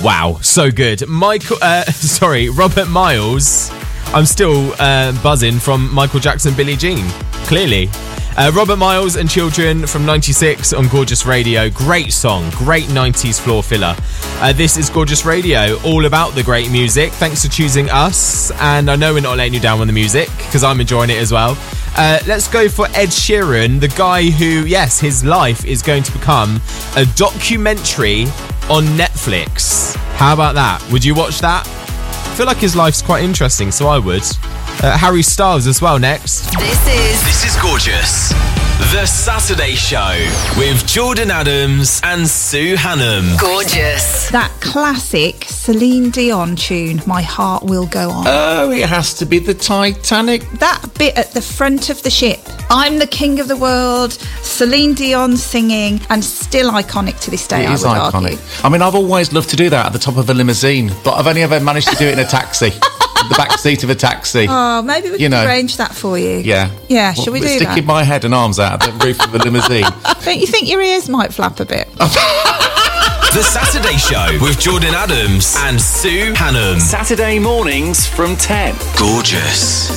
Wow, so good. Robert Miles. I'm still buzzing from Michael Jackson, Billie Jean, clearly. Robert Miles and Children from 96 on Gorgeous Radio. Great song, great 90s floor filler. This is Gorgeous Radio, all about the great music. Thanks for choosing us. And I know we're not letting you down on the music, because I'm enjoying it as well. Let's go for Ed Sheeran, the guy who, yes, his life is going to become a documentary on Netflix. How about that? Would you watch that? I feel like his life's quite interesting, so I would. Harry Styles as well next. This is Gorgeous, the Saturday Show with Jordan Adams and Sue Hannam. Gorgeous. That classic Celine Dion tune, My Heart Will Go On. Oh, it has to be the Titanic. That bit at the front of the ship. I'm the king of the world, Celine Dion singing, and still iconic to this day, It is iconic. argue. I mean, I've always loved to do that at the top of a limousine, but I've only ever managed to do it in a taxi. The back seat of a taxi. Oh, maybe we can arrange that for you. Yeah. Yeah, shall we do that? Sticking my head and arms out of the roof of a limousine. Don't you think your ears might flap a bit? The Saturday Show with Jordan Adams and Sue Hannam. Saturday mornings from 10. Gorgeous.